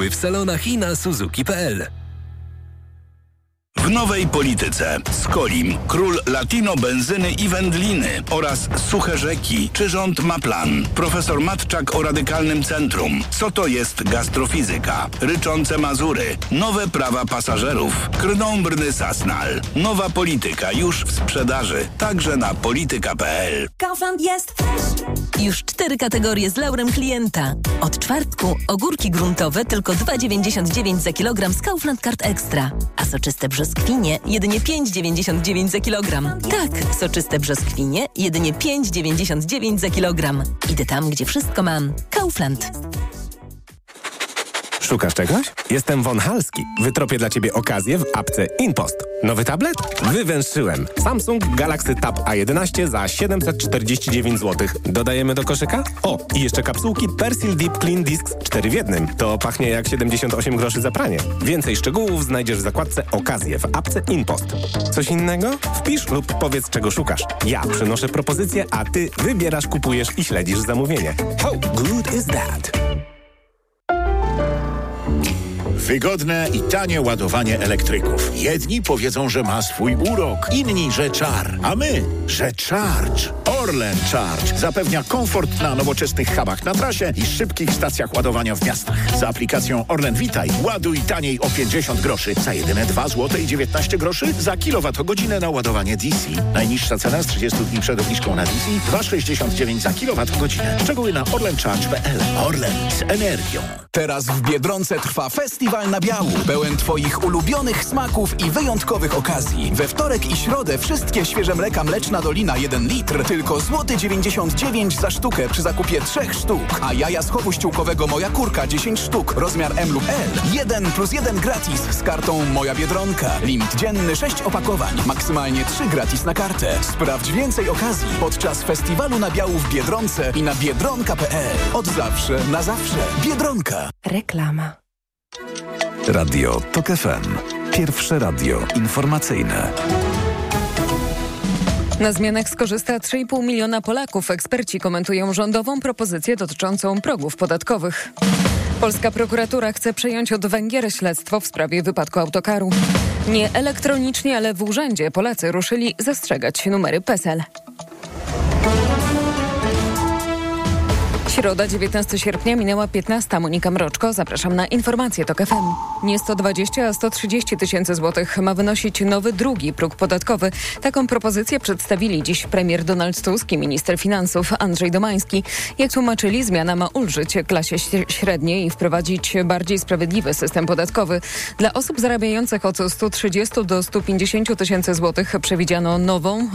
w salonach i na suzuki.pl. W nowej polityce Skolim, król latino benzyny i wędliny oraz suche rzeki. Czy rząd ma plan? Profesor Matczak o Radykalnym Centrum. Co to jest gastrofizyka? Ryczące Mazury. Nowe prawa pasażerów. Krną Brny Sasnal. Nowa polityka już w sprzedaży. Także na polityka.pl. Kaufland jest już 4 kategorie z laurem klienta. Od czwartku ogórki gruntowe tylko 2,99 za kilogram z Kaufland Card Extra. A soczyste brzoskwinie jedynie 5,99 za kilogram. Tak, soczyste brzoskwinie jedynie 5,99 za kilogram. Idę tam, gdzie wszystko mam. Kaufland. Szukasz czegoś? Jestem Von Halski. Wytropię dla Ciebie okazję w apce InPost. Nowy tablet? Wywęszyłem. Samsung Galaxy Tab A11 za 749 zł. Dodajemy do koszyka? O, i jeszcze kapsułki Persil Deep Clean Discs 4 w 1. To pachnie jak 78 groszy za pranie. Więcej szczegółów znajdziesz w zakładce Okazje w apce InPost. Coś innego? Wpisz lub powiedz, czego szukasz. Ja przynoszę propozycję, a Ty wybierasz, kupujesz i śledzisz zamówienie. How good is that? Wygodne i tanie ładowanie elektryków. Jedni powiedzą, że ma swój urok, inni, że czar, a my, że Charge. Orlen Charge zapewnia komfort na nowoczesnych hubach na trasie i szybkich stacjach ładowania w miastach. Z aplikacją Orlen Witaj ładuj taniej o 50 groszy za jedyne 2 zł i 19 groszy za kilowatogodzinę na ładowanie DC. Najniższa cena z 30 dni przed obniżką na DC 2,69 za kilowatogodzinę. Szczegóły na orlencharge.pl. Orlen z energią. Teraz w Biedronce trwa festiwal nabiału, pełen Twoich ulubionych smaków i wyjątkowych okazji. We wtorek i środę wszystkie świeże mleka Mleczna Dolina 1 litr tylko złoty 99 za sztukę przy zakupie 3 sztuk. A jaja z chowu ściółkowego Moja Kurka 10 sztuk, rozmiar M lub L. 1+1 gratis z kartą Moja Biedronka. Limit dzienny 6 opakowań, maksymalnie 3 gratis na kartę. Sprawdź więcej okazji podczas festiwalu nabiału w Biedronce i na biedronka.pl. Od zawsze na zawsze. Biedronka. Reklama. Radio TOK FM. Pierwsze radio informacyjne. Na zmianach skorzysta 3,5 miliona Polaków. Eksperci komentują rządową propozycję dotyczącą progów podatkowych. Polska prokuratura chce przejąć od Węgier śledztwo w sprawie wypadku autokaru. Nie elektronicznie, ale w urzędzie Polacy ruszyli zastrzegać numery PESEL. Środa, 19 sierpnia, minęła 15. Monika Mroczko. Zapraszam na informacje TOK FM. Nie 120, a 130 tysięcy złotych ma wynosić nowy drugi próg podatkowy. Taką propozycję przedstawili dziś premier Donald Tusk i minister finansów Andrzej Domański. Jak tłumaczyli, zmiana ma ulżyć klasie średniej i wprowadzić bardziej sprawiedliwy system podatkowy. Dla osób zarabiających od 130 do 150 tysięcy złotych przewidziano nową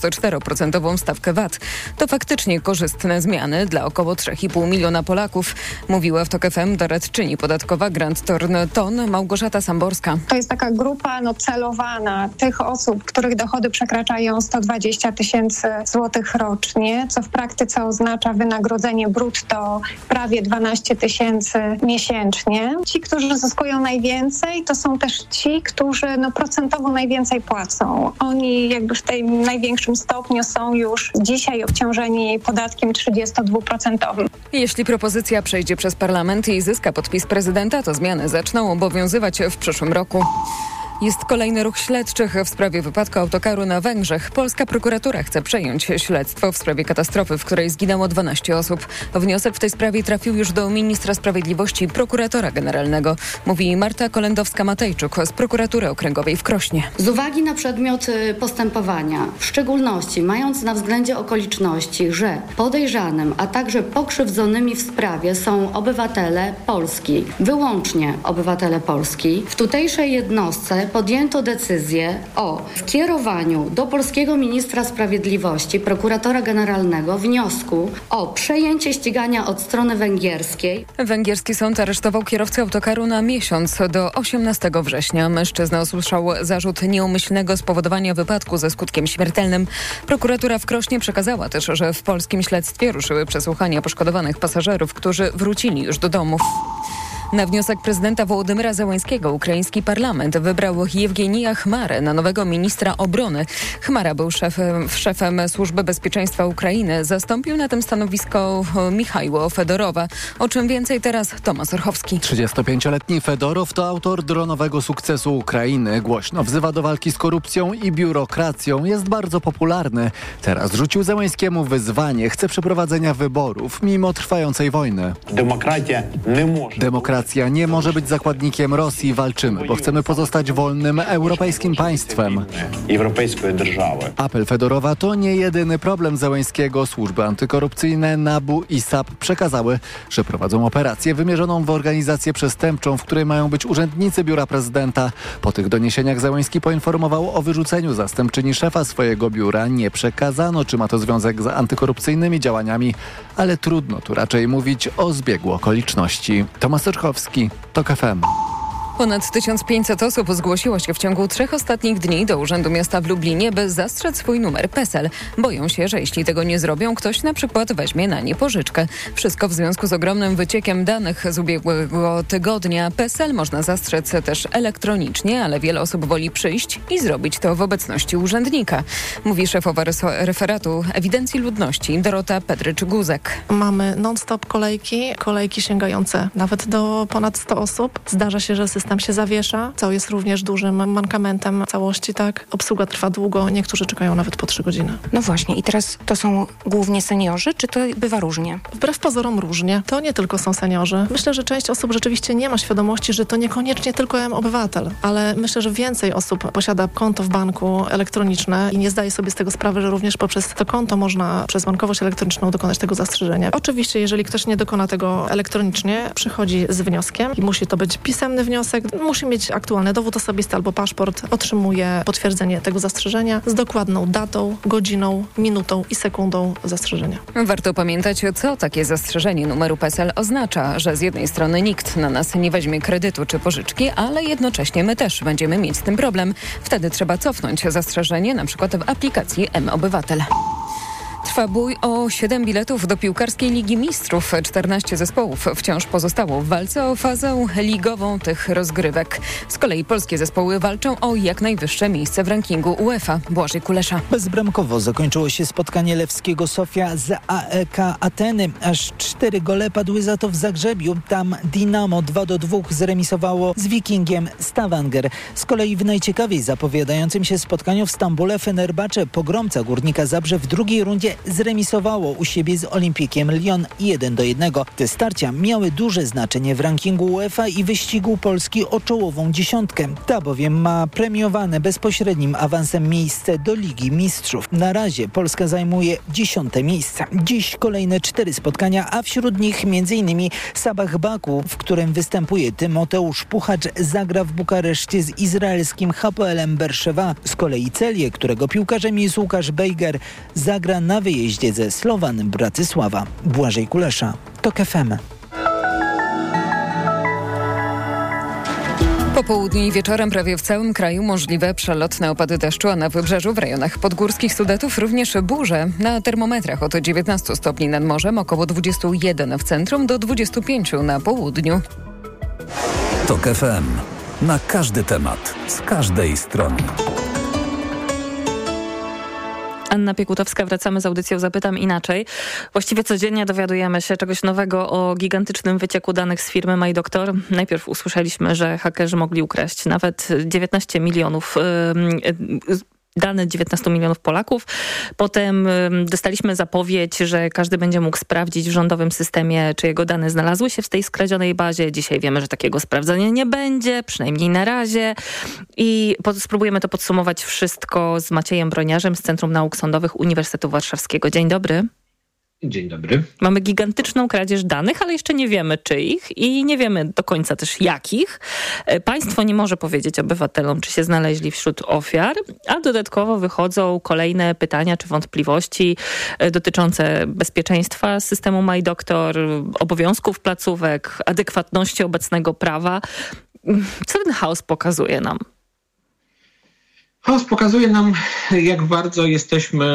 24% stawkę VAT. To faktycznie korzystne zmiany dla około 3,5 miliona Polaków, mówiła w TOK FM doradczyni podatkowa Grant Thornton Małgorzata Samborska. To jest taka grupa celowana tych osób, których dochody przekraczają 120 tysięcy złotych rocznie, co w praktyce oznacza wynagrodzenie brutto prawie 12 tysięcy miesięcznie. Ci, którzy zyskują najwięcej, to są też ci, którzy procentowo najwięcej płacą. Oni jakby w tej największym stopniu są już dzisiaj obciążeni podatkiem 32%. Jeśli propozycja przejdzie przez parlament i zyska podpis prezydenta, to zmiany zaczną obowiązywać w przyszłym roku. Jest kolejny ruch śledczych w sprawie wypadku autokaru na Węgrzech. Polska prokuratura chce przejąć śledztwo w sprawie katastrofy, w której zginęło 12 osób. Wniosek w tej sprawie trafił już do ministra sprawiedliwości i prokuratora generalnego, mówi Marta Kolendowska-Matejczuk z prokuratury okręgowej w Krośnie. Z uwagi na przedmiot postępowania, w szczególności mając na względzie okoliczności, że podejrzanym, a także pokrzywdzonymi w sprawie są obywatele Polski, wyłącznie obywatele Polski, w tutejszej jednostce podjęto decyzję o skierowaniu do polskiego ministra sprawiedliwości, prokuratora generalnego wniosku o przejęcie ścigania od strony węgierskiej. Węgierski sąd aresztował kierowcę autokaru na miesiąc do 18 września. Mężczyzna usłyszał zarzut nieumyślnego spowodowania wypadku ze skutkiem śmiertelnym. Prokuratura w Krośnie przekazała też, że w polskim śledztwie ruszyły przesłuchania poszkodowanych pasażerów, którzy wrócili już do domów. Na wniosek prezydenta Wołodymyra Zełenskiego ukraiński parlament wybrał Jewgenija Chmarę na nowego ministra obrony. Chmara był szefem Służby Bezpieczeństwa Ukrainy. Zastąpił na tym stanowisko Michajło Fedorowa. O czym więcej teraz Tomasz Orchowski. 35-letni Fedorow to autor dronowego sukcesu Ukrainy. Głośno wzywa do walki z korupcją i biurokracją. Jest bardzo popularny. Teraz rzucił Zełenskiemu wyzwanie. Chce przeprowadzenia wyborów mimo trwającej wojny. Demokracja nie może być zakładnikiem Rosji. Walczymy, bo chcemy pozostać wolnym europejskim państwem. Apel Fedorowa to nie jedyny problem Zełenskiego. Służby antykorupcyjne NABU i SAP przekazały, że prowadzą operację wymierzoną w organizację przestępczą, w której mają być urzędnicy biura prezydenta. Po tych doniesieniach Zełenski poinformował o wyrzuceniu zastępczyni szefa swojego biura. Nie przekazano, czy ma to związek z antykorupcyjnymi działaniami, ale trudno tu raczej mówić o zbiegu okoliczności. Tomasz Orchowski, TOK FM. Ponad 1500 osób zgłosiło się w ciągu 3 ostatnich dni do Urzędu Miasta w Lublinie, by zastrzec swój numer PESEL. Boją się, że jeśli tego nie zrobią, ktoś na przykład weźmie na nie pożyczkę. Wszystko w związku z ogromnym wyciekiem danych z ubiegłego tygodnia. PESEL można zastrzec też elektronicznie, ale wiele osób woli przyjść i zrobić to w obecności urzędnika. Mówi szefowa referatu ewidencji ludności Dorota Pedrycz-Guzek. Mamy non-stop kolejki sięgające nawet do ponad 100 osób. Zdarza się, że system się zawiesza, co jest również dużym mankamentem całości, tak? Obsługa trwa długo, niektórzy czekają nawet po 3 godziny. No właśnie i teraz to są głównie seniorzy, czy to bywa różnie? Wbrew pozorom różnie. To nie tylko są seniorzy. Myślę, że część osób rzeczywiście nie ma świadomości, że to niekoniecznie tylko M-Obywatel, ale myślę, że więcej osób posiada konto w banku elektroniczne i nie zdaje sobie z tego sprawy, że również poprzez to konto można przez bankowość elektroniczną dokonać tego zastrzeżenia. Oczywiście, jeżeli ktoś nie dokona tego elektronicznie, przychodzi z wnioskiem i musi to być pisemny wniosek, musi mieć aktualny dowód osobisty albo paszport, otrzymuje potwierdzenie tego zastrzeżenia z dokładną datą, godziną, minutą i sekundą zastrzeżenia. Warto pamiętać, co takie zastrzeżenie numeru PESEL oznacza, że z jednej strony nikt na nas nie weźmie kredytu czy pożyczki, ale jednocześnie my też będziemy mieć z tym problem. Wtedy trzeba cofnąć zastrzeżenie, na przykład w aplikacji M-Obywatel. Trwa bój o 7 biletów do piłkarskiej Ligi Mistrzów. 14 zespołów wciąż pozostało w walce o fazę ligową tych rozgrywek. Z kolei polskie zespoły walczą o jak najwyższe miejsce w rankingu UEFA. Błażej Kulesza. Bezbramkowo zakończyło się spotkanie Lewskiego Sofia z AEK Ateny. Aż 4 gole padły za to w Zagrzebiu. Tam Dinamo 2-2 zremisowało z Wikingiem Stavanger. Z kolei w najciekawiej zapowiadającym się spotkaniu w Stambule Fenerbahce pogromca Górnika Zabrze w drugiej rundzie zremisowało u siebie z Olimpikiem Lyon 1-1. Te starcia miały duże znaczenie w rankingu UEFA i wyścigu Polski o czołową dziesiątkę. Ta bowiem ma premiowane bezpośrednim awansem miejsce do Ligi Mistrzów. Na razie Polska zajmuje 10. miejsce. Dziś kolejne 4 spotkania, a wśród nich m.in. Sabah Baku, w którym występuje Tymoteusz Puchacz, zagra w Bukareszcie z izraelskim Hapoelem Berszewa. Z kolei Celię, którego piłkarzem jest Łukasz Bejger, zagra na wyjeździe ze Slovan Bratysława. Błażej Kulesza, TOK FM. Po południu i wieczorem prawie w całym kraju możliwe przelotne opady deszczu, a na wybrzeżu w rejonach podgórskich Sudetów również burze. Na termometrach od 19 stopni nad morzem, około 21 w centrum do 25 na południu. TOK FM. Na każdy temat, z każdej strony. Anna Piekutowska, wracamy z audycją Zapytam Inaczej. Właściwie codziennie dowiadujemy się czegoś nowego o gigantycznym wycieku danych z firmy MyDoctor. Najpierw usłyszeliśmy, że hakerzy mogli ukraść nawet 19 milionów dane 19 milionów Polaków. Potem dostaliśmy zapowiedź, że każdy będzie mógł sprawdzić w rządowym systemie, czy jego dane znalazły się w tej skradzionej bazie. Dzisiaj wiemy, że takiego sprawdzania nie będzie, przynajmniej na razie. I spróbujemy to podsumować wszystko z Maciejem Broniarzem z Centrum Nauk Sądowych Uniwersytetu Warszawskiego. Dzień dobry. Dzień dobry. Mamy gigantyczną kradzież danych, ale jeszcze nie wiemy czyich i nie wiemy do końca też jakich. Państwo nie może powiedzieć obywatelom, czy się znaleźli wśród ofiar, a dodatkowo wychodzą kolejne pytania czy wątpliwości dotyczące bezpieczeństwa systemu MyDoctor, obowiązków placówek, adekwatności obecnego prawa. Co ten chaos pokazuje nam? HOS pokazuje nam, jak bardzo jesteśmy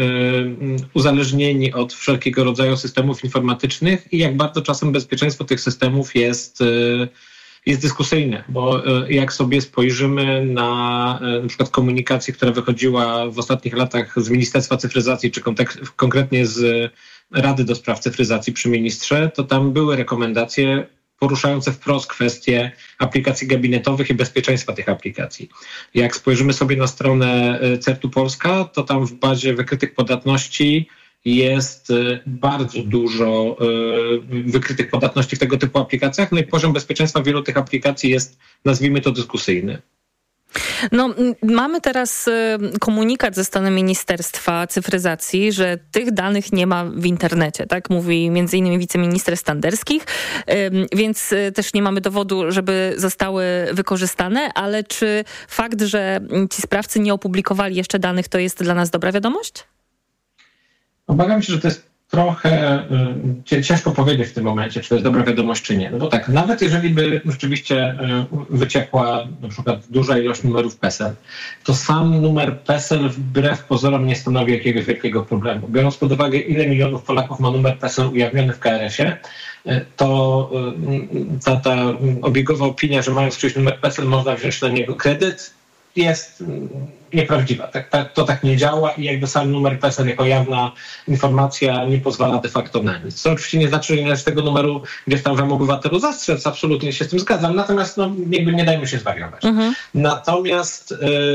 uzależnieni od wszelkiego rodzaju systemów informatycznych i jak bardzo czasem bezpieczeństwo tych systemów jest dyskusyjne, bo jak sobie spojrzymy na przykład komunikację, która wychodziła w ostatnich latach z Ministerstwa Cyfryzacji, czy konkretnie z Rady do Spraw Cyfryzacji przy ministrze, to tam były rekomendacje poruszające wprost kwestie aplikacji gabinetowych i bezpieczeństwa tych aplikacji. Jak spojrzymy sobie na stronę CERT-u Polska, to tam w bazie wykrytych podatności jest bardzo dużo wykrytych podatności w tego typu aplikacjach, no i poziom bezpieczeństwa wielu tych aplikacji jest, nazwijmy to, dyskusyjny. No, mamy teraz komunikat ze strony Ministerstwa Cyfryzacji, że tych danych nie ma w internecie, tak? Mówi m.in. wiceminister Standerskich, więc też nie mamy dowodu, żeby zostały wykorzystane, ale czy fakt, że ci sprawcy nie opublikowali jeszcze danych, to jest dla nas dobra wiadomość? Obawiam się, że to jest trochę ciężko powiedzieć w tym momencie, czy to jest dobra wiadomość, czy nie. No bo tak, nawet jeżeli by rzeczywiście wyciekła na przykład duża ilość numerów PESEL, to sam numer PESEL wbrew pozorom nie stanowi jakiegoś wielkiego problemu. Biorąc pod uwagę, ile milionów Polaków ma numer PESEL ujawniony w KRS-ie, to ta obiegowa opinia, że mając czyjś numer PESEL można wziąć na niego kredyt, jest nieprawdziwa. To tak nie działa i jakby sam numer PESEL jako jawna informacja nie pozwala de facto na nic. Co oczywiście nie znaczy, że nie z tego numeru gdzieś tam wam obywatelu zastrzec, absolutnie się z tym zgadzam, natomiast jakby nie dajmy się zwariować. Natomiast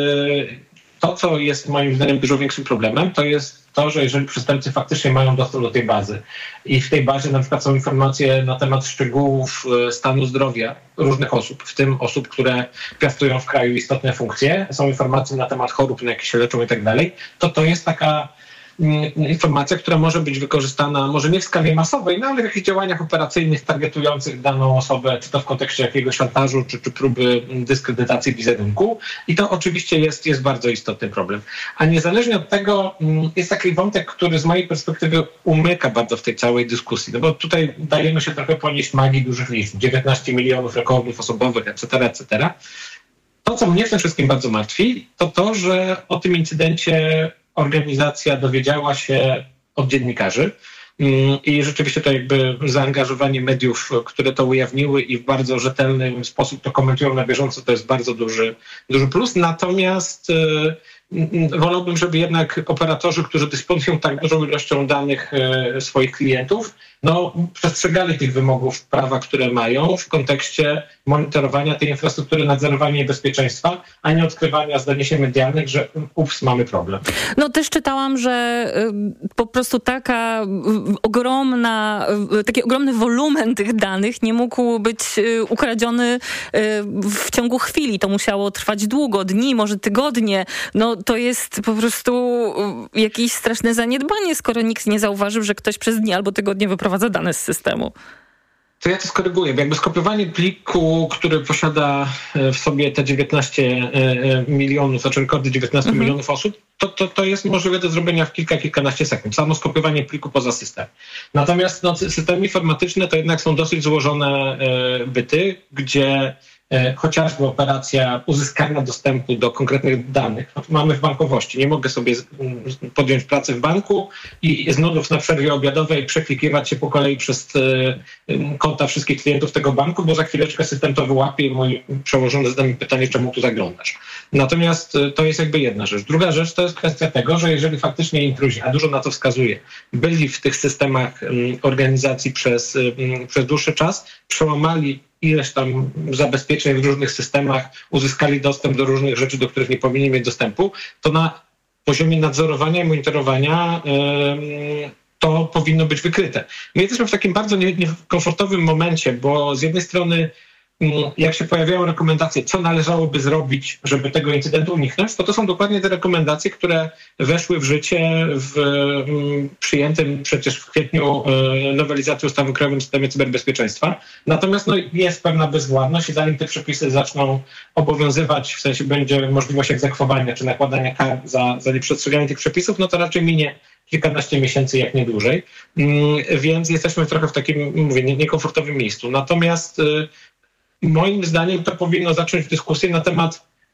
to, co jest moim zdaniem dużo większym problemem, to jest to, że jeżeli przestępcy faktycznie mają dostęp do tej bazy i w tej bazie na przykład są informacje na temat szczegółów stanu zdrowia różnych osób, w tym osób, które piastują w kraju istotne funkcje, są informacje na temat chorób, na jakie się leczą i tak dalej, to jest taka informacja, która może być wykorzystana może nie w skali masowej, no ale w jakichś działaniach operacyjnych targetujących daną osobę, czy to w kontekście jakiegoś szantażu, czy próby dyskredytacji wizerunku. I to oczywiście jest bardzo istotny problem. A niezależnie od tego jest taki wątek, który z mojej perspektywy umyka bardzo w tej całej dyskusji, no bo tutaj dajemy się trochę ponieść magii dużych liczb, 19 milionów rekordów osobowych, etc. To, co mnie w tym wszystkim bardzo martwi, to, że o tym incydencie organizacja dowiedziała się od dziennikarzy i rzeczywiście to jakby zaangażowanie mediów, które to ujawniły i w bardzo rzetelny sposób to komentują na bieżąco, to jest bardzo duży plus. Natomiast wolałbym, żeby jednak operatorzy, którzy dysponują tak dużą ilością danych swoich klientów, przestrzegali tych wymogów prawa, które mają w kontekście monitorowania tej infrastruktury, nadzorowania jej bezpieczeństwa, a nie odkrywania z doniesień medialnych, że mamy problem. No też czytałam, że po prostu taki ogromny wolumen tych danych nie mógł być ukradziony w ciągu chwili. To musiało trwać długo, dni, może tygodnie. No to jest po prostu jakieś straszne zaniedbanie, skoro nikt nie zauważył, że ktoś przez dni albo tygodnie wyprowadza dane z systemu. To ja to skoryguję. Jakby skopiowanie pliku, który posiada w sobie te 19 milionów, znaczy rekordy 19 milionów osób, to jest możliwe do zrobienia w kilkanaście sekund. Samo skopiowanie pliku poza system. Natomiast systemy informatyczne to jednak są dosyć złożone byty, gdzie chociażby operacja uzyskania dostępu do konkretnych danych. Mamy w bankowości. Nie mogę sobie podjąć pracy w banku i z nudów na przerwie obiadowej przeklikiwać się po kolei przez konta wszystkich klientów tego banku, bo za chwileczkę system to wyłapie i mój przełożony zada mi pytanie, czemu tu zaglądasz. Natomiast to jest jakby jedna rzecz. Druga rzecz to jest kwestia tego, że jeżeli faktycznie intruzi, a dużo na to wskazuje, byli w tych systemach organizacji przez dłuższy czas, przełamali ileś tam zabezpieczeń w różnych systemach, uzyskali dostęp do różnych rzeczy, do których nie powinni mieć dostępu, to na poziomie nadzorowania i monitorowania to powinno być wykryte. My jesteśmy w takim bardzo niekomfortowym momencie, bo z jednej strony jak się pojawiają rekomendacje, co należałoby zrobić, żeby tego incydentu uniknąć, to są dokładnie te rekomendacje, które weszły w życie w przyjętym przecież w kwietniu nowelizacji ustawy o Krajowym Systemie Cyberbezpieczeństwa. Natomiast jest pewna bezwładność i zanim te przepisy zaczną obowiązywać, w sensie będzie możliwość egzekwowania czy nakładania kar za nieprzestrzeganie tych przepisów, to raczej minie kilkanaście miesięcy, jak nie dłużej. Więc jesteśmy trochę w takim, niekomfortowym miejscu. Natomiast moim zdaniem to powinno zacząć dyskusję na temat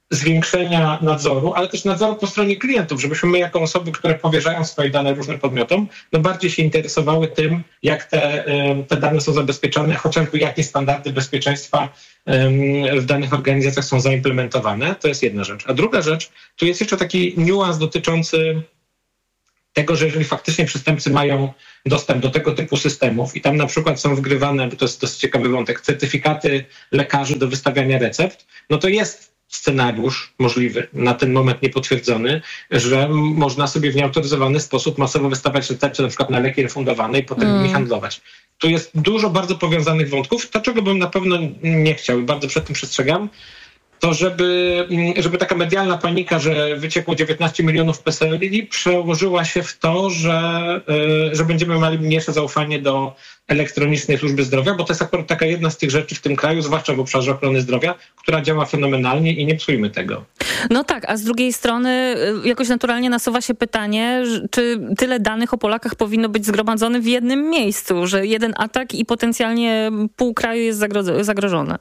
zwiększenia nadzoru, ale też nadzoru po stronie klientów, żebyśmy my jako osoby, które powierzają swoje dane różnym podmiotom, bardziej się interesowały tym, jak te dane są zabezpieczone, chociażby jakie standardy bezpieczeństwa w danych organizacjach są zaimplementowane. To jest jedna rzecz. A druga rzecz, tu jest jeszcze taki niuans dotyczący tego, że jeżeli faktycznie przestępcy mają dostęp do tego typu systemów i tam na przykład są wgrywane, bo to jest dosyć ciekawy wątek, certyfikaty lekarzy do wystawiania recept, no to jest scenariusz możliwy, na ten moment niepotwierdzony, że można sobie w nieautoryzowany sposób masowo wystawiać recepty na przykład na leki refundowane i potem nimi handlować. Tu jest dużo bardzo powiązanych wątków. To, czego bym na pewno nie chciał i bardzo przed tym przestrzegam, to żeby taka medialna panika, że wyciekło 19 milionów PESEL-i, przełożyła się w to, że będziemy mieli mniejsze zaufanie do elektronicznej służby zdrowia, bo to jest akurat taka jedna z tych rzeczy w tym kraju, zwłaszcza w obszarze ochrony zdrowia, która działa fenomenalnie i nie psujmy tego. No tak, a z drugiej strony jakoś naturalnie nasuwa się pytanie, czy tyle danych o Polakach powinno być zgromadzonych w jednym miejscu, że jeden atak i potencjalnie pół kraju jest zagrożone.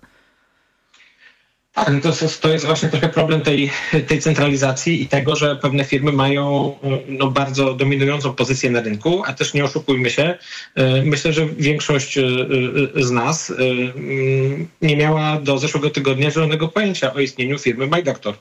Tak, to jest właśnie trochę problem tej centralizacji i tego, że pewne firmy mają bardzo dominującą pozycję na rynku, a też nie oszukujmy się. Myślę, że większość z nas nie miała do zeszłego tygodnia zielonego pojęcia o istnieniu firmy MyDoctor.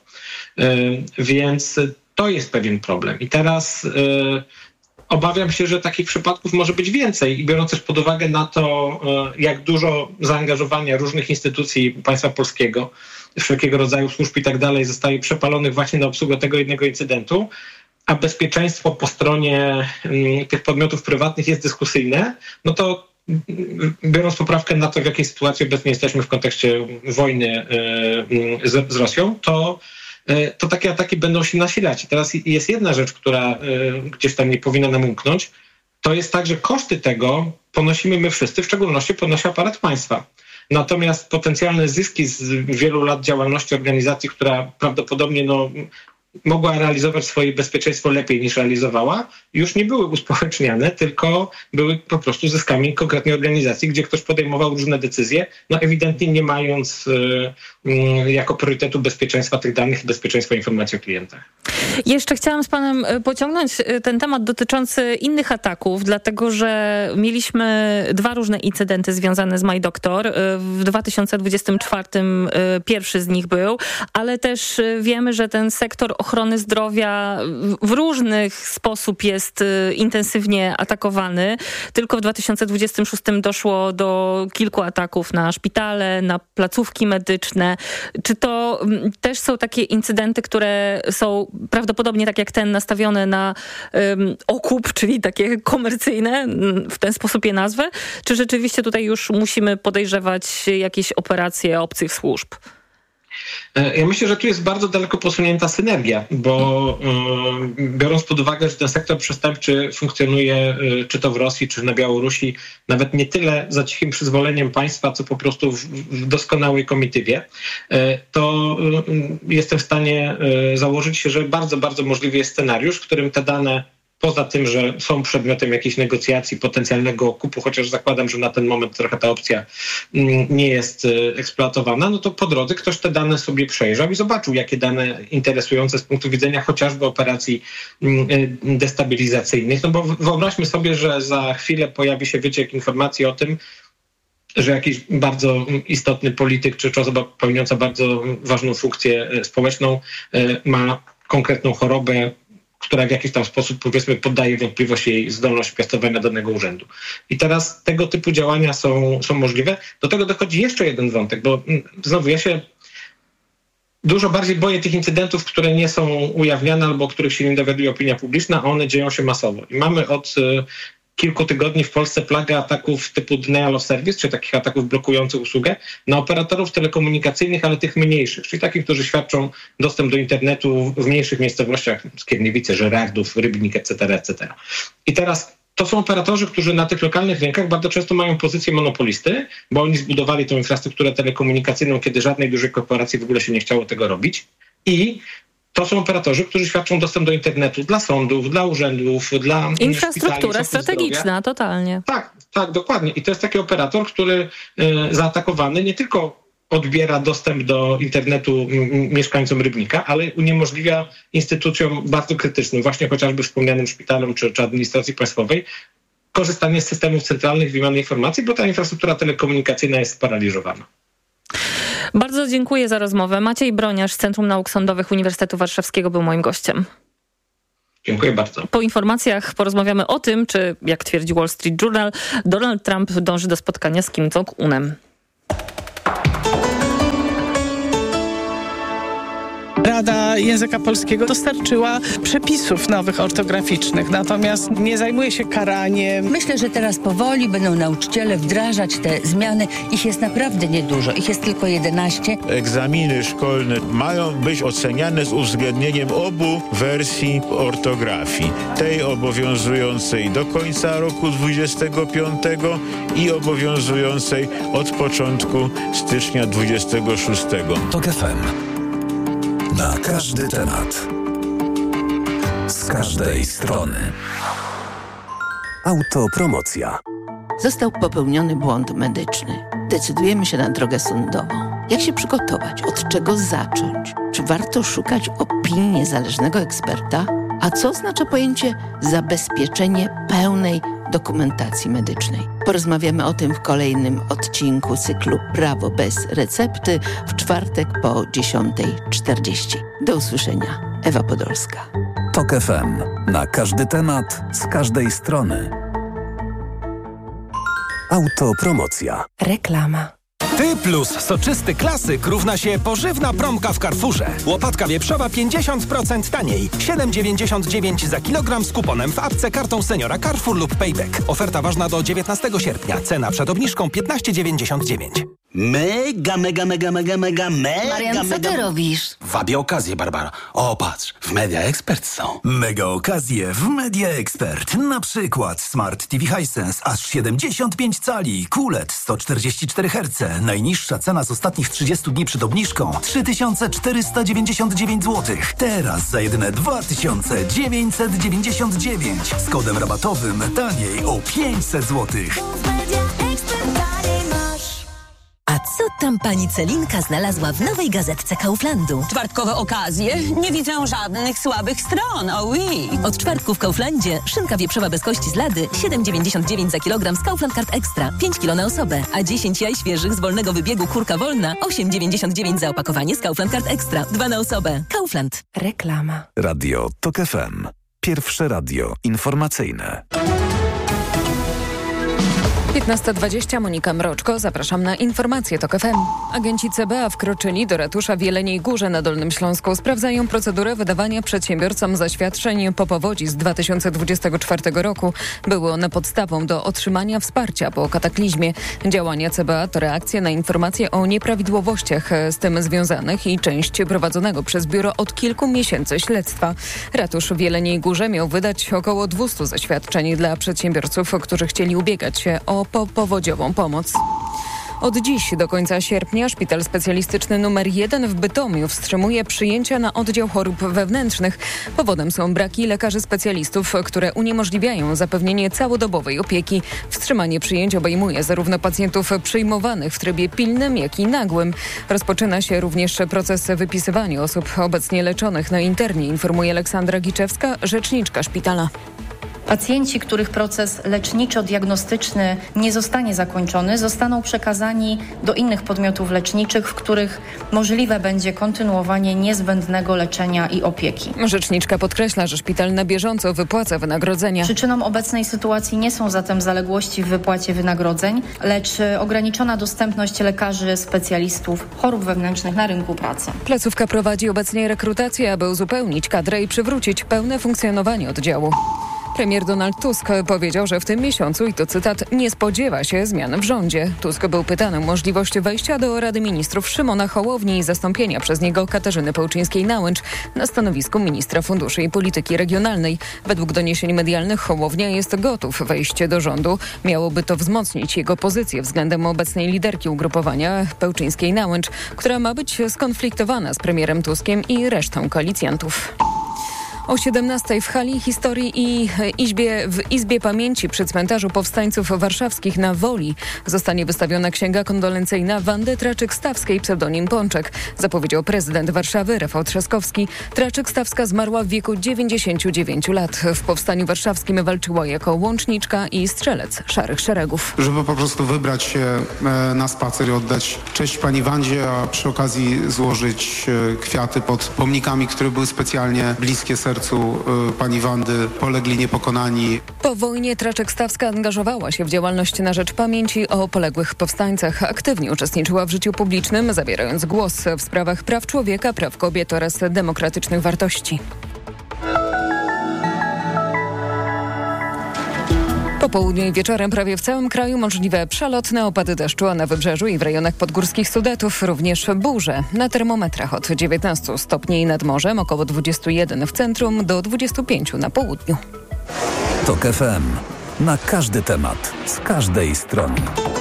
Więc to jest pewien problem. I teraz obawiam się, że takich przypadków może być więcej i biorąc też pod uwagę na to, jak dużo zaangażowania różnych instytucji państwa polskiego, wszelkiego rodzaju służb i tak dalej zostaje przepalonych właśnie na obsługę tego jednego incydentu, a bezpieczeństwo po stronie tych podmiotów prywatnych jest dyskusyjne, no to biorąc poprawkę na to, w jakiej sytuacji obecnie jesteśmy w kontekście wojny z Rosją, to takie ataki będą się nasilać. I teraz jest jedna rzecz, która gdzieś tam nie powinna nam umknąć. To jest tak, że koszty tego ponosimy my wszyscy, w szczególności ponosi aparat państwa. Natomiast potencjalne zyski z wielu lat działalności organizacji, która prawdopodobnie mogła realizować swoje bezpieczeństwo lepiej niż realizowała, już nie były uspołeczniane, tylko były po prostu zyskami konkretnej organizacji, gdzie ktoś podejmował różne decyzje, ewidentnie nie mając jako priorytetu bezpieczeństwa tych danych i bezpieczeństwa informacji o klientach. Jeszcze chciałam z panem pociągnąć ten temat dotyczący innych ataków, dlatego że mieliśmy 2 różne incydenty związane z MyDoctor. W 2024 pierwszy z nich był, ale też wiemy, że ten sektor ochrony zdrowia w różnych sposób jest intensywnie atakowany. Tylko w 2026 doszło do kilku ataków na szpitale, na placówki medyczne. Czy to też są takie incydenty, które są prawdopodobnie tak jak ten nastawione na okup, czyli takie komercyjne, w ten sposób je nazwę? Czy rzeczywiście tutaj już musimy podejrzewać jakieś operacje obcych służb? Ja myślę, że tu jest bardzo daleko posunięta synergia, bo biorąc pod uwagę, że ten sektor przestępczy funkcjonuje czy to w Rosji, czy na Białorusi, nawet nie tyle za cichym przyzwoleniem państwa, co po prostu w doskonałej komitywie, to jestem w stanie założyć się, że bardzo, bardzo możliwy jest scenariusz, w którym te dane poza tym, że są przedmiotem jakiejś negocjacji, potencjalnego okupu, chociaż zakładam, że na ten moment trochę ta opcja nie jest eksploatowana, no to po drodze ktoś te dane sobie przejrzał i zobaczył, jakie dane interesujące z punktu widzenia chociażby operacji destabilizacyjnych. No bo wyobraźmy sobie, że za chwilę pojawi się wyciek informacji o tym, że jakiś bardzo istotny polityk czy osoba pełniąca bardzo ważną funkcję społeczną ma konkretną chorobę, która w jakiś tam sposób, powiedzmy, poddaje wątpliwość jej zdolność piastowania danego urzędu. I teraz tego typu działania są możliwe. Do tego dochodzi jeszcze jeden wątek, bo znowu ja się dużo bardziej boję tych incydentów, które nie są ujawniane albo o których się nie dowiaduje opinia publiczna, a one dzieją się masowo. I mamy od kilku tygodni w Polsce plagę ataków typu denial of service, czy takich ataków blokujących usługę, na operatorów telekomunikacyjnych, ale tych mniejszych, czyli takich, którzy świadczą dostęp do internetu w mniejszych miejscowościach, Skierniewice, Żerardów, Rybnik, etc., etc. I teraz to są operatorzy, którzy na tych lokalnych rynkach bardzo często mają pozycję monopolisty, bo oni zbudowali tą infrastrukturę telekomunikacyjną, kiedy żadnej dużej korporacji w ogóle się nie chciało tego robić. I to są operatorzy, którzy świadczą dostęp do internetu dla sądów, dla urzędów, dla infrastruktura strategiczna, totalnie. Tak, dokładnie. I to jest taki operator, który zaatakowany nie tylko odbiera dostęp do internetu mieszkańcom Rybnika, ale uniemożliwia instytucjom bardzo krytycznym, właśnie chociażby wspomnianym szpitalom czy administracji państwowej, korzystanie z systemów centralnych wymiany informacji, bo ta infrastruktura telekomunikacyjna jest sparaliżowana. Bardzo dziękuję za rozmowę. Maciej Broniarz z Centrum Nauk Sądowych Uniwersytetu Warszawskiego był moim gościem. Dziękuję bardzo. Po informacjach porozmawiamy o tym, czy, jak twierdzi Wall Street Journal, Donald Trump dąży do spotkania z Kim Jong-unem. Rada Języka Polskiego dostarczyła przepisów nowych ortograficznych, natomiast nie zajmuje się karaniem. Myślę, że teraz powoli będą nauczyciele wdrażać te zmiany. Ich jest naprawdę niedużo, ich jest tylko 11. Egzaminy szkolne mają być oceniane z uwzględnieniem obu wersji ortografii. Tej obowiązującej do końca roku 2025 i obowiązującej od początku stycznia 2026. TOK FM. Na każdy temat. Z każdej strony. Autopromocja. Został popełniony błąd medyczny. Decydujemy się na drogę sądową. Jak się przygotować? Od czego zacząć? Czy warto szukać opinii niezależnego eksperta? A co oznacza pojęcie zabezpieczenie pełnej dokumentacji medycznej? Porozmawiamy o tym w kolejnym odcinku cyklu Prawo bez recepty w czwartek po 10:40. Do usłyszenia. Ewa Podolska. TOK FM. Na każdy temat, z każdej strony. Autopromocja. Reklama. Ty plus soczysty klasyk równa się pożywna promka w Carrefourze. Łopatka wieprzowa 50% taniej. 7,99 za kilogram z kuponem w apce, kartą seniora Carrefour lub Payback. Oferta ważna do 19 sierpnia. Cena przed obniżką 15,99. Mega. Marian, co ty robisz? Wabię okazję, Barbara. O, patrz, w Media Expert są. Mega okazje w Media Expert. Na przykład Smart TV Hisense aż 75 cali, QLED 144 Hz. Najniższa cena z ostatnich 30 dni przed obniżką 3499 zł. Teraz za jedyne 2999. Z kodem rabatowym taniej o 500 zł. A co tam pani Celinka znalazła w nowej gazetce Kauflandu? Czwartkowe okazje? Nie widzę żadnych słabych stron, oui. Od czwartku w Kauflandzie szynka wieprzowa bez kości z lady 7,99 za kilogram z Kaufland Card Extra, 5 kg na osobę, a 10 jaj świeżych z wolnego wybiegu kurka wolna 8,99 za opakowanie z Kaufland Card Extra, 2 na osobę. Kaufland. Reklama. Radio TOK FM. Pierwsze radio informacyjne. 15:20, Monika Mroczko, zapraszam na informacje TOK FM. Agenci CBA wkroczyli do ratusza w Jeleniej Górze na Dolnym Śląsku. Sprawdzają procedurę wydawania przedsiębiorcom zaświadczeń po powodzi z 2024 roku. Były one podstawą do otrzymania wsparcia po kataklizmie. Działania CBA to reakcja na informacje o nieprawidłowościach z tym związanych i część prowadzonego przez biuro od kilku miesięcy śledztwa. Ratusz w Jeleniej Górze miał wydać około 200 zaświadczeń dla przedsiębiorców, którzy chcieli ubiegać się o powodziową pomoc. Od dziś do końca sierpnia szpital specjalistyczny nr 1 w Bytomiu wstrzymuje przyjęcia na oddział chorób wewnętrznych. Powodem są braki lekarzy specjalistów, które uniemożliwiają zapewnienie całodobowej opieki. Wstrzymanie przyjęć obejmuje zarówno pacjentów przyjmowanych w trybie pilnym, jak i nagłym. Rozpoczyna się również proces wypisywania osób obecnie leczonych na internie, informuje Aleksandra Giczewska, rzeczniczka szpitala. Pacjenci, których proces leczniczo-diagnostyczny nie zostanie zakończony, zostaną przekazani do innych podmiotów leczniczych, w których możliwe będzie kontynuowanie niezbędnego leczenia i opieki. Rzeczniczka podkreśla, że szpital na bieżąco wypłaca wynagrodzenia. Przyczyną obecnej sytuacji nie są zatem zaległości w wypłacie wynagrodzeń, lecz ograniczona dostępność lekarzy specjalistów chorób wewnętrznych na rynku pracy. Placówka prowadzi obecnie rekrutację, aby uzupełnić kadrę i przywrócić pełne funkcjonowanie oddziału. Premier Donald Tusk powiedział, że w tym miesiącu, i to cytat, nie spodziewa się zmian w rządzie. Tusk był pytany o możliwość wejścia do Rady Ministrów Szymona Hołowni i zastąpienia przez niego Katarzyny Pełczyńskiej-Nałęcz na stanowisku ministra funduszy i polityki regionalnej. Według doniesień medialnych Hołownia jest gotów wejść do rządu. Miałoby to wzmocnić jego pozycję względem obecnej liderki ugrupowania Pełczyńskiej-Nałęcz, która ma być skonfliktowana z premierem Tuskiem i resztą koalicjantów. O 17:00 w hali historii i w Izbie Pamięci przy cmentarzu powstańców warszawskich na Woli zostanie wystawiona księga kondolencyjna Wandy Traczyk-Stawskiej, pseudonim Pączek, zapowiedział prezydent Warszawy Rafał Trzaskowski. Traczyk-Stawska zmarła w wieku 99 lat. W powstaniu warszawskim walczyła jako łączniczka i strzelec Szarych Szeregów. Żeby po prostu wybrać się na spacer i oddać cześć pani Wandzie, a przy okazji złożyć kwiaty pod pomnikami, które były specjalnie bliskie sercu pani Wandy, polegli niepokonani. Po wojnie Traczyk-Stawska angażowała się w działalność na rzecz pamięci o poległych powstańcach. Aktywnie uczestniczyła w życiu publicznym, zabierając głos w sprawach praw człowieka, praw kobiet oraz demokratycznych wartości. Po południu i wieczorem prawie w całym kraju możliwe przelotne opady deszczu, a na wybrzeżu i w rejonach podgórskich Sudetów również burze. Na termometrach od 19 stopni nad morzem, około 21 w centrum, do 25 na południu. TOK FM. Na każdy temat, z każdej strony.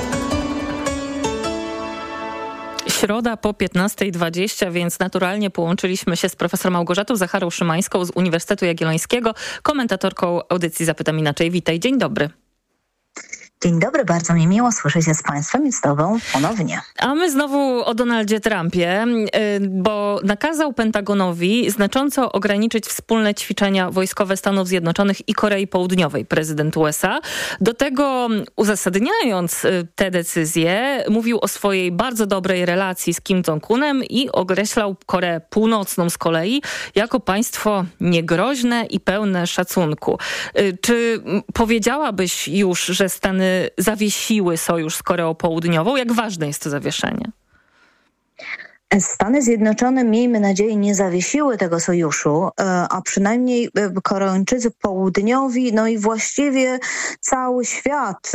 Środa po 15:20, więc naturalnie połączyliśmy się z profesor Małgorzatą Zacharą-Szymańską z Uniwersytetu Jagiellońskiego, komentatorką audycji Zapytam Inaczej. Witaj, dzień dobry. Dzień dobry, bardzo mi miło słyszeć się z Państwem i z Tobą ponownie. A my znowu o Donaldzie Trumpie, bo nakazał Pentagonowi znacząco ograniczyć wspólne ćwiczenia wojskowe Stanów Zjednoczonych i Korei Południowej, prezydent USA. Do tego, uzasadniając te decyzje, mówił o swojej bardzo dobrej relacji z Kim Jong-unem i określał Koreę Północną z kolei jako państwo niegroźne i pełne szacunku. Czy powiedziałabyś już, że Stany zawiesiły sojusz z Koreą Południową? Jak ważne jest to zawieszenie? Stany Zjednoczone, miejmy nadzieję, nie zawiesiły tego sojuszu, a przynajmniej Koreańczycy Południowi, no i właściwie cały świat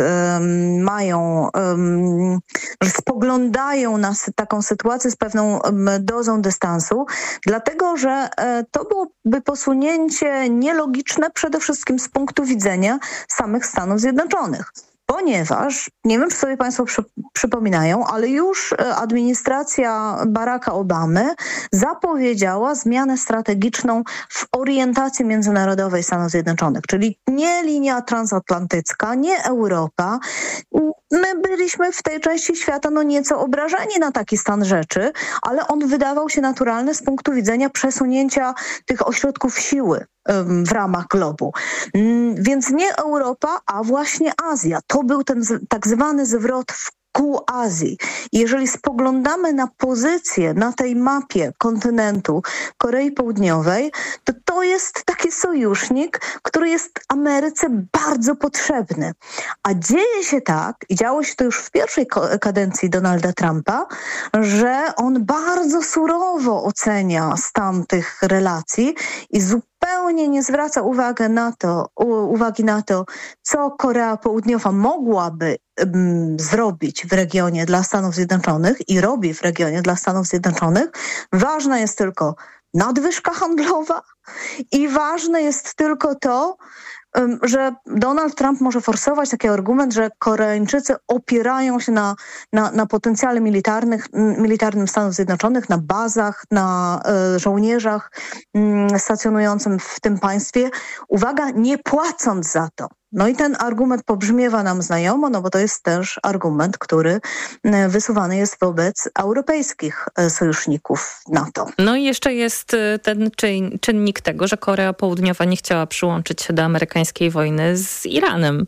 spoglądają na taką sytuację z pewną dozą dystansu, dlatego że to byłoby posunięcie nielogiczne przede wszystkim z punktu widzenia samych Stanów Zjednoczonych. Ponieważ, nie wiem, czy sobie Państwo przypominają, ale już administracja Baracka Obamy zapowiedziała zmianę strategiczną w orientacji międzynarodowej Stanów Zjednoczonych, czyli nie linia transatlantycka, nie Europa. My byliśmy w tej części świata nieco obrażeni na taki stan rzeczy, ale on wydawał się naturalny z punktu widzenia przesunięcia tych ośrodków siły w ramach globu. Więc nie Europa, a właśnie Azja. To był ten tak zwany zwrot w ku Azji. Jeżeli spoglądamy na pozycję na tej mapie kontynentu Korei Południowej, to jest taki sojusznik, który jest Ameryce bardzo potrzebny. A dzieje się tak, i działo się to już w pierwszej kadencji Donalda Trumpa, że on bardzo surowo ocenia stan tych relacji i zupełnie nie zwraca uwagi na to, co Korea Południowa mogłaby zrobić w regionie dla Stanów Zjednoczonych i robi w regionie dla Stanów Zjednoczonych. Ważna jest tylko nadwyżka handlowa i ważne jest tylko to, że Donald Trump może forsować taki argument, że Koreańczycy opierają się na potencjale militarnym Stanów Zjednoczonych, na bazach, na żołnierzach stacjonującym w tym państwie. Uwaga, nie płacąc za to. No i ten argument pobrzmiewa nam znajomo, bo to jest też argument, który wysuwany jest wobec europejskich sojuszników NATO. No i jeszcze jest ten czynnik tego, że Korea Południowa nie chciała przyłączyć się do amerykańskiej wojny z Iranem.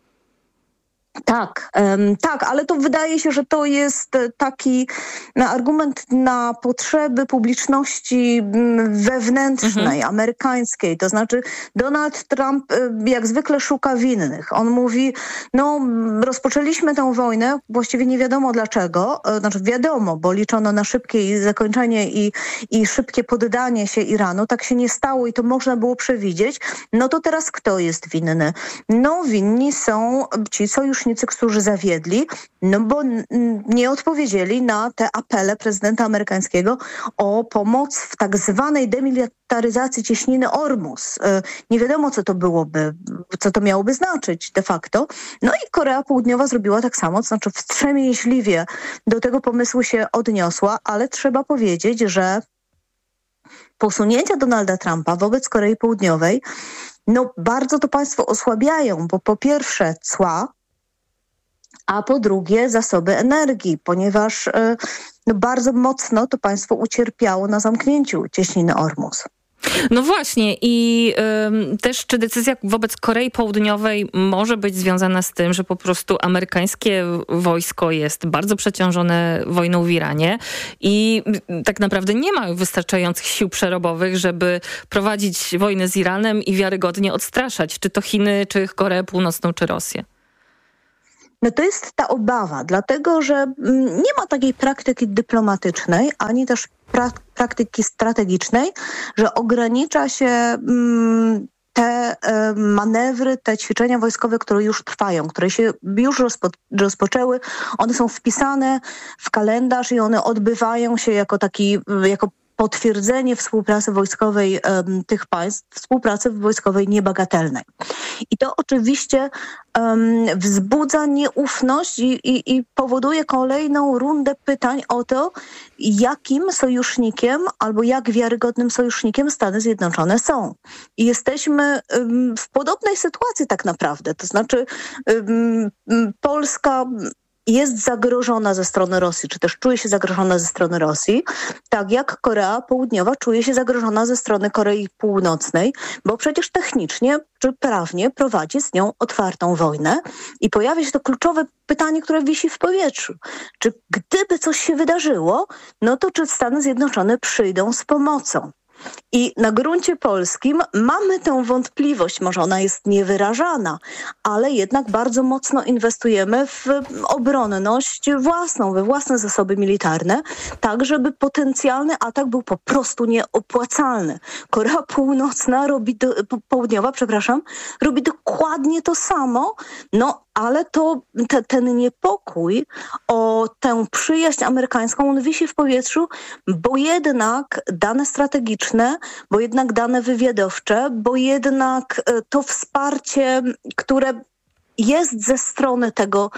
Tak, ale to wydaje się, że to jest taki argument na potrzeby publiczności wewnętrznej, amerykańskiej. To znaczy Donald Trump jak zwykle szuka winnych. On mówi, rozpoczęliśmy tę wojnę, właściwie nie wiadomo dlaczego. Znaczy wiadomo, bo liczono na szybkie zakończenie i szybkie poddanie się Iranu. Tak się nie stało i to można było przewidzieć. No to teraz kto jest winny? Winni są ci sojusznicy, którzy zawiedli, bo nie odpowiedzieli na te apele prezydenta amerykańskiego o pomoc w tak zwanej demilitaryzacji cieśniny Ormus. Nie wiadomo, co to miałoby znaczyć de facto. No i Korea Południowa zrobiła tak samo, to znaczy wstrzemięźliwie do tego pomysłu się odniosła, ale trzeba powiedzieć, że posunięcia Donalda Trumpa wobec Korei Południowej, no bardzo to państwo osłabiają, bo po pierwsze cła, a po drugie zasoby energii, ponieważ no bardzo mocno to państwo ucierpiało na zamknięciu cieśniny Ormus. No właśnie i też czy decyzja wobec Korei Południowej może być związana z tym, że po prostu amerykańskie wojsko jest bardzo przeciążone wojną w Iranie i tak naprawdę nie ma wystarczających sił przerobowych, żeby prowadzić wojnę z Iranem i wiarygodnie odstraszać, czy to Chiny, czy Koreę Północną, czy Rosję? No to jest ta obawa, dlatego że nie ma takiej praktyki dyplomatycznej, ani też praktyki strategicznej, że ogranicza się te manewry, te ćwiczenia wojskowe, które już trwają, które się już rozpoczęły. One są wpisane w kalendarz i one odbywają się jako potwierdzenie współpracy wojskowej tych państw, współpracy wojskowej niebagatelnej. I to oczywiście wzbudza nieufność i powoduje kolejną rundę pytań o to, jakim sojusznikiem albo jak wiarygodnym sojusznikiem Stany Zjednoczone są. I jesteśmy w podobnej sytuacji tak naprawdę. To znaczy Polska jest zagrożona ze strony Rosji, czy też czuje się zagrożona ze strony Rosji, tak jak Korea Południowa czuje się zagrożona ze strony Korei Północnej, bo przecież technicznie czy prawnie prowadzi z nią otwartą wojnę i pojawia się to kluczowe pytanie, które wisi w powietrzu. Czy gdyby coś się wydarzyło, no to czy Stany Zjednoczone przyjdą z pomocą? I na gruncie polskim mamy tę wątpliwość, może ona jest niewyrażana, ale jednak bardzo mocno inwestujemy w obronność własną, we własne zasoby militarne, tak żeby potencjalny atak był po prostu nieopłacalny. Korea Południowa robi dokładnie to samo, no ale ten niepokój o tę przyjaźń amerykańską, on wisi w powietrzu, bo jednak dane strategiczne, bo jednak dane wywiadowcze, bo jednak to wsparcie, które jest ze strony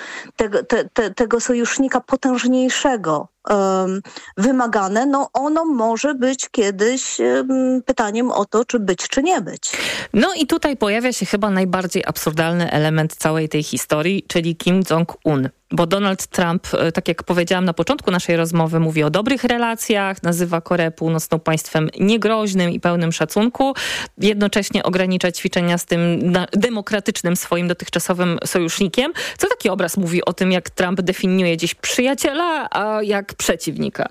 tego sojusznika potężniejszego wymagane, no ono może być kiedyś pytaniem o to, czy być, czy nie być. No i tutaj pojawia się chyba najbardziej absurdalny element całej tej historii, czyli Kim Jong-un. Bo Donald Trump, tak jak powiedziałam na początku naszej rozmowy, mówi o dobrych relacjach, nazywa Koreę Północną państwem niegroźnym i pełnym szacunku, jednocześnie ogranicza ćwiczenia z tym demokratycznym swoim dotychczasowym sojusznikiem. Co taki obraz mówi o tym, jak Trump definiuje dziś przyjaciela, a jak przeciwnika?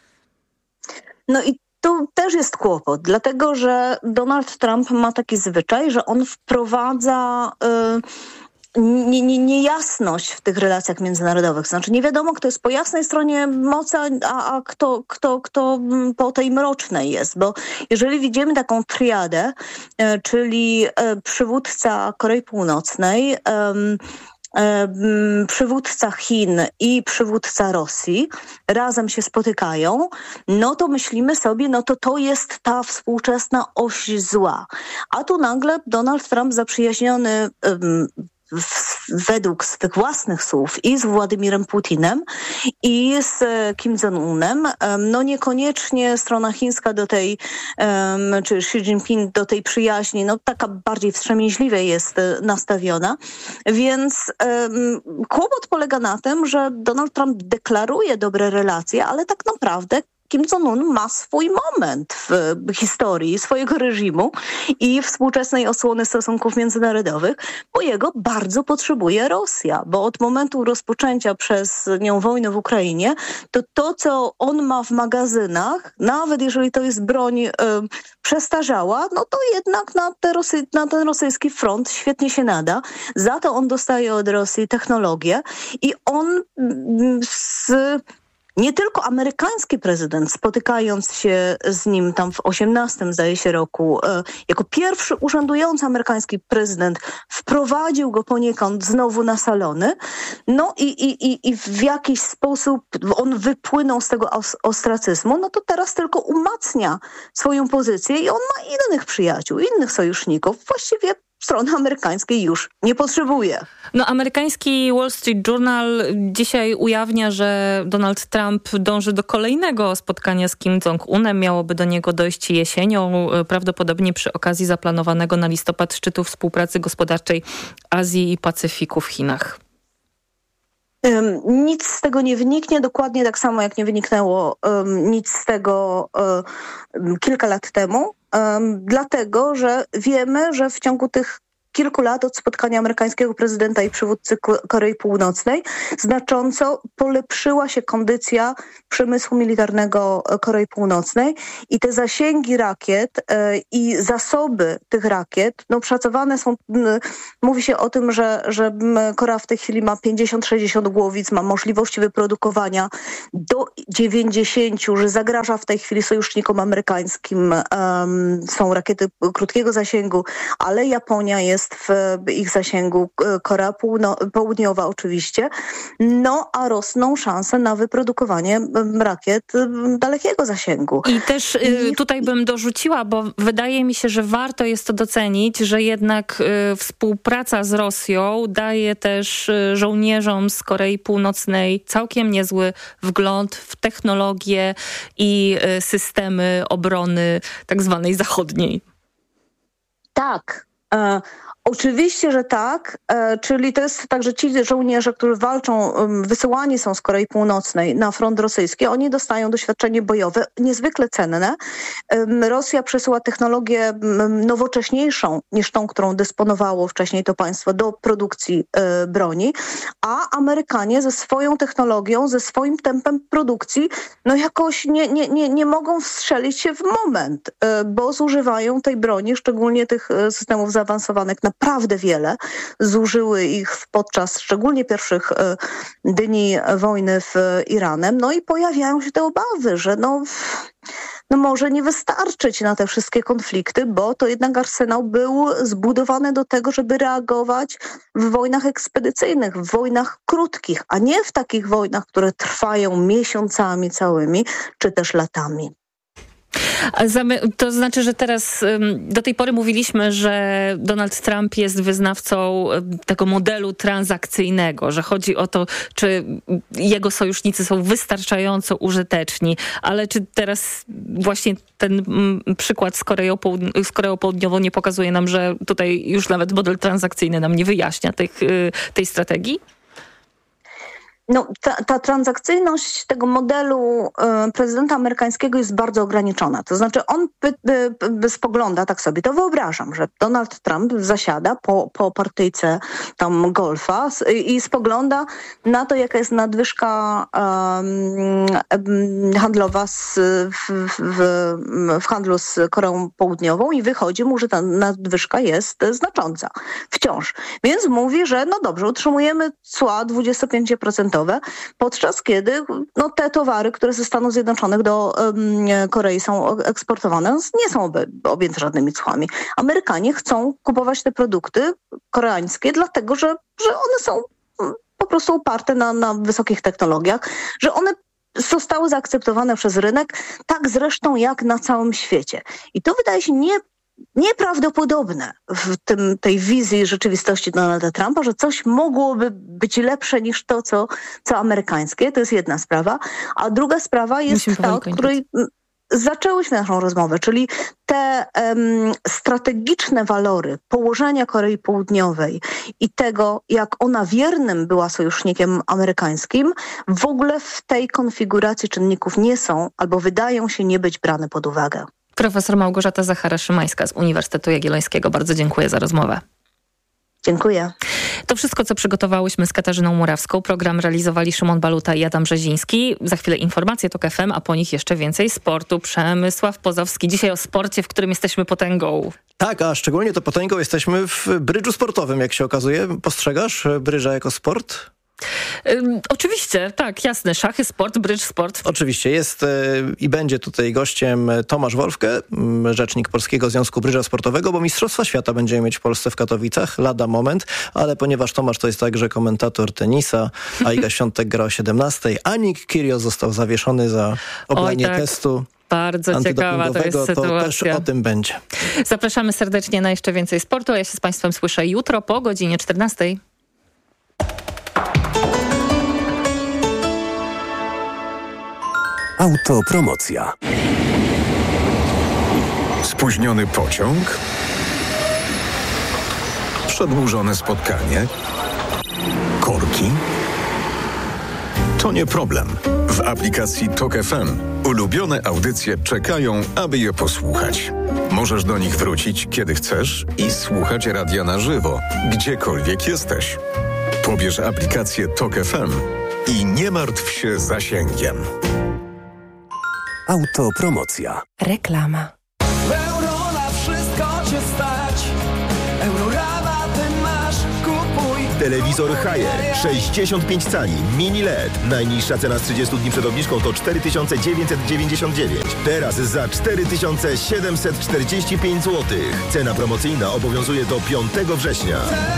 No i tu też jest kłopot, dlatego że Donald Trump ma taki zwyczaj, że on wprowadza niejasność w tych relacjach międzynarodowych. Znaczy nie wiadomo, kto jest po jasnej stronie mocy, a kto po tej mrocznej jest. Bo jeżeli widzimy taką triadę, czyli przywódca Korei Północnej, przywódca Chin i przywódca Rosji razem się spotykają, no to myślimy sobie, no to jest ta współczesna oś zła. A tu nagle Donald Trump zaprzyjaźniony według swych własnych słów i z Władimirem Putinem i z Kim Jong-unem, no niekoniecznie strona chińska do tej, czy Xi Jinping do tej przyjaźni, no taka bardziej wstrzemięźliwie jest nastawiona, więc kłopot polega na tym, że Donald Trump deklaruje dobre relacje, ale tak naprawdę Kim Jong-un ma swój moment w historii swojego reżimu i współczesnej osłony stosunków międzynarodowych, bo jego bardzo potrzebuje Rosja, bo od momentu rozpoczęcia przez nią wojny w Ukrainie, to co on ma w magazynach, nawet jeżeli to jest broń przestarzała, no to jednak na ten rosyjski front świetnie się nada. Za to on dostaje od Rosji technologię i on nie tylko amerykański prezydent, spotykając się z nim tam w 18, zdaje się, roku, jako pierwszy urzędujący amerykański prezydent wprowadził go poniekąd znowu na salony, no i w jakiś sposób on wypłynął z tego ostracyzmu, no to teraz tylko umacnia swoją pozycję i on ma innych przyjaciół, innych sojuszników, właściwie strony amerykańskiej już nie potrzebuje. No, amerykański Wall Street Journal dzisiaj ujawnia, że Donald Trump dąży do kolejnego spotkania z Kim Jong-unem. Miałoby do niego dojść jesienią, prawdopodobnie przy okazji zaplanowanego na listopad szczytu współpracy gospodarczej Azji i Pacyfiku w Chinach. Nic z tego nie wyniknie, dokładnie tak samo jak nie wyniknęło nic z tego kilka lat temu, dlatego że wiemy, że w ciągu tych kilku lat od spotkania amerykańskiego prezydenta i przywódcy Korei Północnej znacząco polepszyła się kondycja przemysłu militarnego Korei Północnej i te zasięgi rakiet i zasoby tych rakiet, no szacowane są, mówi się o tym, że Korea w tej chwili ma 50-60 głowic, ma możliwości wyprodukowania do 90, że zagraża w tej chwili sojusznikom amerykańskim, są rakiety krótkiego zasięgu, ale Japonia jest w ich zasięgu, Korea Południowa oczywiście, no a rosną szanse na wyprodukowanie rakiet dalekiego zasięgu. I też tutaj bym dorzuciła, bo wydaje mi się, że warto jest to docenić, że jednak współpraca z Rosją daje też żołnierzom z Korei Północnej całkiem niezły wgląd w technologię i systemy obrony tak zwanej zachodniej. Tak. Oczywiście, że tak, czyli to jest tak, że ci żołnierze, którzy walczą, wysyłani są z Korei Północnej na front rosyjski, oni dostają doświadczenie bojowe niezwykle cenne. Rosja przesyła technologię nowocześniejszą niż tą, którą dysponowało wcześniej to państwo do produkcji broni, a Amerykanie ze swoją technologią, ze swoim tempem produkcji, no jakoś nie mogą wstrzelić się w moment, bo zużywają tej broni, szczególnie tych systemów zaawansowanych, naprawdę wiele. Zużyły ich podczas szczególnie pierwszych dni wojny w Iranem. No i pojawiają się te obawy, że no może nie wystarczyć na te wszystkie konflikty, bo to jednak arsenał był zbudowany do tego, żeby reagować w wojnach ekspedycyjnych, w wojnach krótkich, a nie w takich wojnach, które trwają miesiącami całymi, czy też latami. To znaczy, że teraz do tej pory mówiliśmy, że Donald Trump jest wyznawcą tego modelu transakcyjnego, że chodzi o to, czy jego sojusznicy są wystarczająco użyteczni, ale czy teraz właśnie ten przykład z Koreą Południową nie pokazuje nam, że tutaj już nawet model transakcyjny nam nie wyjaśnia tej strategii? No, ta transakcyjność tego modelu prezydenta amerykańskiego jest bardzo ograniczona. To znaczy on spogląda, tak sobie to wyobrażam, że Donald Trump zasiada po partyjce tam golfa i spogląda na to, jaka jest nadwyżka handlowa w handlu z Koreą Południową i wychodzi mu, że ta nadwyżka jest znacząca wciąż. Więc mówi, że no dobrze, utrzymujemy cła 25%, podczas kiedy te towary, które ze Stanów Zjednoczonych do Korei są eksportowane, nie są objęte żadnymi cłami. Amerykanie chcą kupować te produkty koreańskie, dlatego że one są po prostu oparte na wysokich technologiach, że one zostały zaakceptowane przez rynek, tak zresztą jak na całym świecie. I to wydaje się nieprawdopodobne w tej wizji rzeczywistości Donalda Trumpa, że coś mogłoby być lepsze niż to, co amerykańskie. To jest jedna sprawa. A druga sprawa jest ta, od której zaczęłyśmy naszą rozmowę, czyli te strategiczne walory położenia Korei Południowej i tego, jak ona wiernym była sojusznikiem amerykańskim, w ogóle w tej konfiguracji czynników nie są albo wydają się nie być brane pod uwagę. Profesor Małgorzata Zachara-Szymańska z Uniwersytetu Jagiellońskiego. Bardzo dziękuję za rozmowę. Dziękuję. To wszystko, co przygotowałyśmy z Katarzyną Murawską. Program realizowali Szymon Baluta i Adam Brzeziński. Za chwilę informacje TOK FM, a po nich jeszcze więcej sportu. Przemysław Pozowski. Dzisiaj o sporcie, w którym jesteśmy potęgą. Tak, a szczególnie to potęgą jesteśmy w brydżu sportowym, jak się okazuje. Postrzegasz brydża jako sport? Oczywiście, tak, jasne. Szachy, sport, brydż, sport. Oczywiście. Jest i będzie tutaj gościem Tomasz Wolfke, rzecznik Polskiego Związku Brydża Sportowego, bo Mistrzostwa Świata będziemy mieć w Polsce w Katowicach, lada moment, ale ponieważ Tomasz to jest także komentator tenisa, a Iga Świątek gra o 17:00, a Nick Kyrgios został zawieszony za oblanie testu. Bardzo ciekawa to jest sytuacja. To też o tym będzie. Zapraszamy serdecznie na jeszcze więcej sportu. Ja się z Państwem słyszę jutro po godzinie 14. Autopromocja. Spóźniony pociąg? Przedłużone spotkanie? Korki? To nie problem. W aplikacji TOK FM ulubione audycje czekają, aby je posłuchać. Możesz do nich wrócić, kiedy chcesz i słuchać radia na żywo, gdziekolwiek jesteś. Pobierz aplikację TOK FM i nie martw się zasięgiem. Autopromocja. Reklama. Euro na wszystko cię stać. Eurorabaty masz, kupuj. Telewizor Haier 65 cali, mini LED. Najniższa cena z 30 dni przed obniżką to 4999. Teraz za 4745 zł. Cena promocyjna obowiązuje do 5 września.